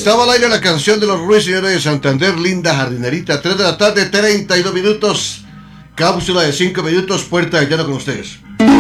Estaba al aire la canción de los Ruiseñores de Santander, Linda Jardinerita, 3 de la tarde, 32 minutos, cápsula de 5 minutos, Puerta del Llano con ustedes.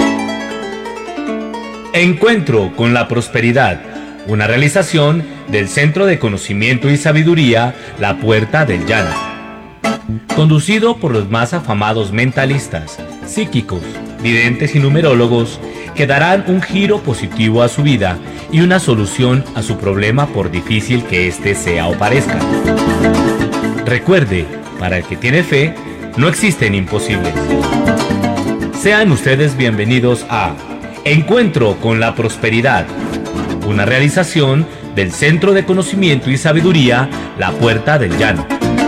Encuentro con la prosperidad, una realización del Centro de Conocimiento y Sabiduría, La Puerta del Llano. Conducido por los más afamados mentalistas, psíquicos, videntes y numerólogos, que darán un giro positivo a su vida y una solución a su problema por difícil que éste sea o parezca. Recuerde, para el que tiene fe, no existen imposibles. Sean ustedes bienvenidos a Encuentro con la Prosperidad, una realización del Centro de Conocimiento y Sabiduría, La Puerta del Llano.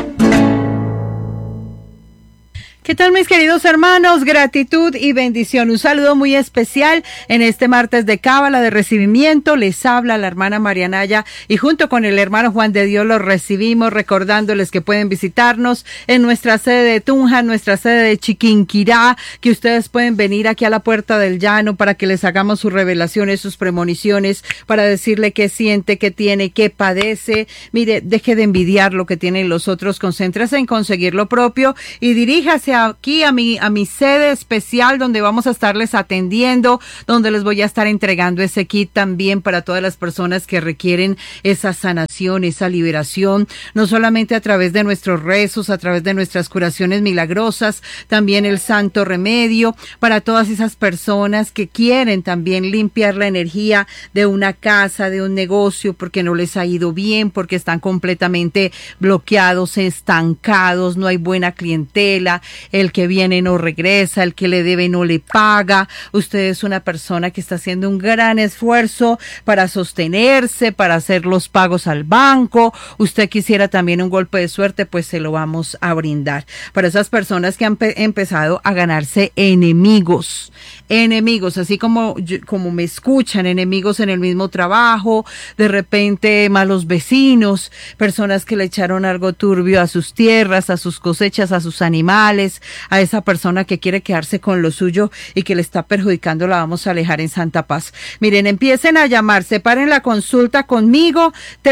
¿Qué tal, mis queridos hermanos? Gratitud y bendición. Un saludo muy especial en este martes de Cábala de recibimiento. Les habla la hermana María Naya y junto con el hermano Juan de Dios los recibimos, recordándoles que pueden visitarnos en nuestra sede de Tunja, en nuestra sede de Chiquinquirá, que ustedes pueden venir aquí a la Puerta del Llano para que les hagamos sus revelaciones, sus premoniciones, para decirle qué siente, qué tiene, qué padece. Mire, deje de envidiar lo que tienen los otros, concéntrese en conseguir lo propio y diríjase aquí a mi sede especial, donde vamos a estarles atendiendo, donde les voy a estar entregando ese kit también para todas las personas que requieren esa sanación, esa liberación, no solamente a través de nuestros rezos, a través de nuestras curaciones milagrosas, también el santo remedio para todas esas personas que quieren también limpiar la energía de una casa, de un negocio, porque no les ha ido bien, porque están completamente bloqueados, estancados, no hay buena clientela, el que viene no regresa, el que le debe no le paga. Usted es una persona que está haciendo un gran esfuerzo para sostenerse, para hacer los pagos al banco. Usted quisiera también un golpe de suerte, pues se lo vamos a brindar. Para esas personas que han empezado a ganarse enemigos, así como me escuchan, enemigos en el mismo trabajo, de repente malos vecinos, personas que le echaron algo turbio a sus tierras, a sus cosechas, a sus animales, a esa persona que quiere quedarse con lo suyo y que le está perjudicando, la vamos a alejar en Santa Paz. Miren, empiecen a llamar, separen la consulta conmigo,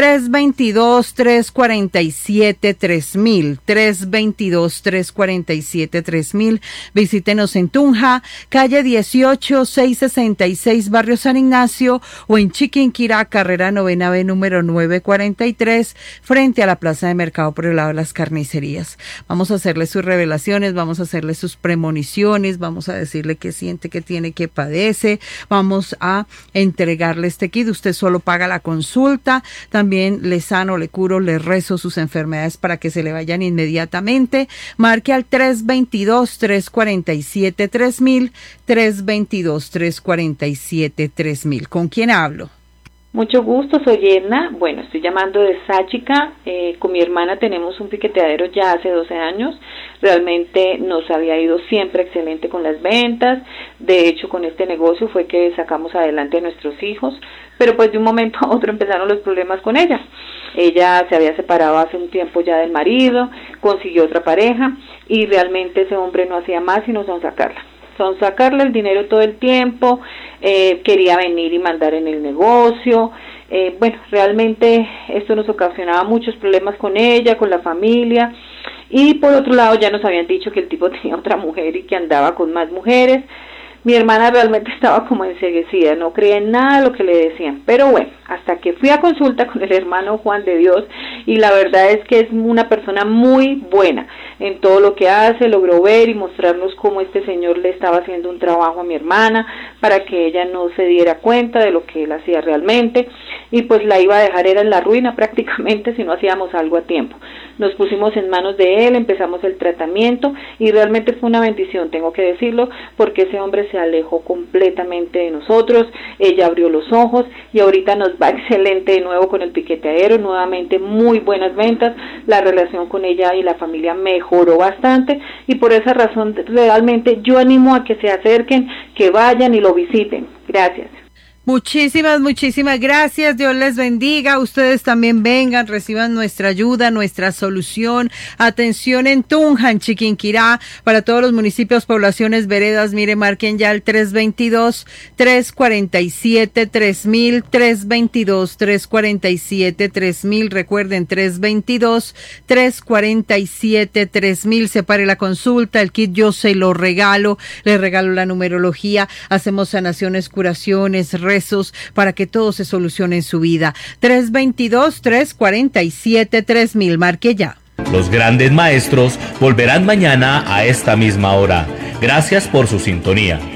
322-347-3000, 322-347-3000. Visítenos en Tunja, calle 18, 666, barrio San Ignacio, o en Chiquinquirá, carrera 9B, número 943, frente a la plaza de mercado por el lado de las carnicerías. Vamos a hacerle sus revelaciones, vamos a hacerle sus premoniciones, vamos a decirle qué siente, qué tiene, qué padece, vamos a entregarle este kit. Usted solo paga la consulta, también le sano, le curo, le rezo sus enfermedades para que se le vayan inmediatamente. Marque al 322-347-3000, 322-347-3000. ¿Con quién hablo? Mucho gusto, soy Edna. Bueno, estoy llamando de Sáchica. Con mi hermana tenemos un piqueteadero ya hace 12 años. Realmente nos había ido siempre excelente con las ventas. De hecho, con este negocio fue que sacamos adelante a nuestros hijos. Pero pues de un momento a otro empezaron los problemas con ella. Ella se había separado hace un tiempo ya del marido, consiguió otra pareja y realmente ese hombre no hacía más sino sacarle el dinero todo el tiempo, quería venir y mandar en el negocio. Bueno, realmente esto nos ocasionaba muchos problemas con ella, con la familia, y por otro lado ya nos habían dicho que el tipo tenía otra mujer y que andaba con más mujeres. Mi hermana realmente estaba como enceguecida, no creía en nada de lo que le decían, pero bueno, hasta que fui a consulta con el hermano Juan de Dios, y la verdad es que es una persona muy buena en todo lo que hace, logró ver y mostrarnos cómo este señor le estaba haciendo un trabajo a mi hermana para que ella no se diera cuenta de lo que él hacía realmente, y pues la iba a dejar era en la ruina prácticamente si no hacíamos algo a tiempo. Nos pusimos en manos de él, empezamos el tratamiento y realmente fue una bendición, tengo que decirlo, porque ese hombre se alejó completamente de nosotros, ella abrió los ojos y ahorita nos va excelente de nuevo con el piqueteadero, nuevamente muy buenas ventas, la relación con ella y la familia mejoró bastante, y por esa razón realmente yo animo a que se acerquen, que vayan y lo visiten. Gracias. Muchísimas gracias. Dios les bendiga. Ustedes también vengan, reciban nuestra ayuda, nuestra solución. Atención en Tunja, en Chiquinquirá, para todos los municipios, poblaciones, veredas. Mire, marquen ya el 322-347-3000, 322-347-3000. Recuerden, 322-347-3000. Separe la consulta, el kit yo se lo regalo. Les regalo la numerología. Hacemos sanaciones, curaciones, rezos para que todo se solucione en su vida. 322-347-3000. Marque ya. Los grandes maestros volverán mañana a esta misma hora. Gracias por su sintonía.